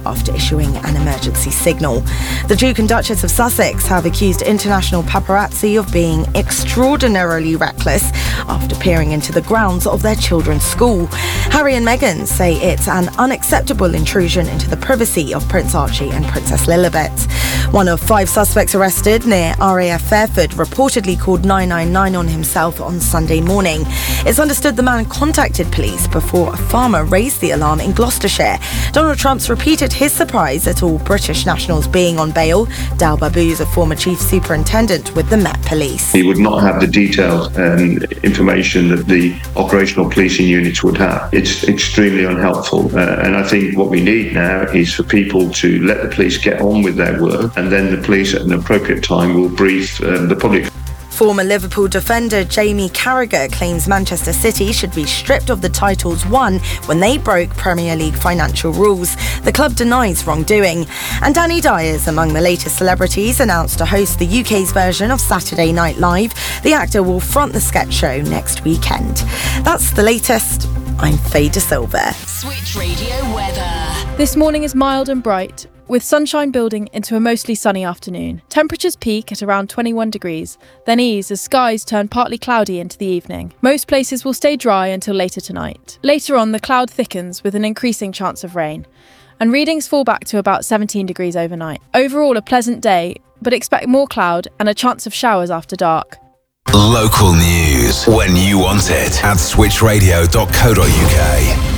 after issuing an emergency signal. The Duke and Duchess of Sussex have accused international paparazzi of being extraordinarily reckless after peering into the grounds of their children's school. Harry and Meghan say it's an unacceptable intrusion into the privacy of Prince Archie and Princess Lilibet. One of 5 suspects arrested near RAF Fairford reportedly called 999 on himself on Sunday morning. It's understood the man contacted police before a farmer raised the alarm in Gloucestershire. Donald Trump's repeated his surprise at all British nationals being on bail. Dal Babu is a former chief superintendent with the Met Police. He would not have the detailed information that the operational policing units would have. It's extremely unhelpful, and I think what we need now is for people to let the police get on with their work, and then the police at an appropriate time will brief the public. Former Liverpool defender Jamie Carragher claims Manchester City should be stripped of the titles won when they broke Premier League financial rules. The club denies wrongdoing. And Danny Dyer is among the latest celebrities announced to host the UK's version of Saturday Night Live. The actor will front the sketch show next weekend. That's the latest. I'm Faye De Silva. Switch Radio weather. This morning is mild and bright, with sunshine building into a mostly sunny afternoon. Temperatures peak at around 21 degrees, then ease as skies turn partly cloudy into the evening. Most places will stay dry until later tonight. Later on, the cloud thickens with an increasing chance of rain, and readings fall back to about 17 degrees overnight. Overall, a pleasant day, but expect more cloud and a chance of showers after dark. Local news when you want it at switchradio.co.uk.